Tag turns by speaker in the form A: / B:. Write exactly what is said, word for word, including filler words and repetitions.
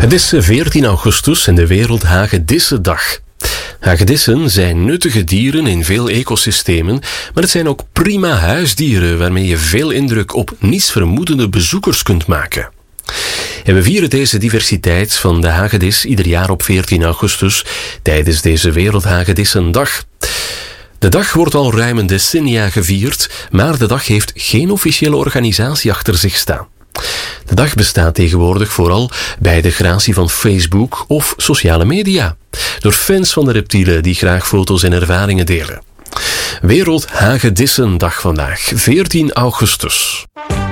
A: Het is veertien augustus en de Wereldhagedissendag. Hagedissen zijn nuttige dieren in veel ecosystemen, maar het zijn ook prima huisdieren waarmee je veel indruk op niets vermoedende bezoekers kunt maken. En we vieren deze diversiteit van de hagedis ieder jaar op veertien augustus tijdens deze Wereldhagedissendag. De dag wordt al ruim een decennia gevierd, maar de dag heeft geen officiële organisatie achter zich staan. De dag bestaat tegenwoordig vooral bij de gratie van Facebook of sociale media, door fans van de reptielen die graag foto's en ervaringen delen. Wereldhagedissendag vandaag, veertien augustus.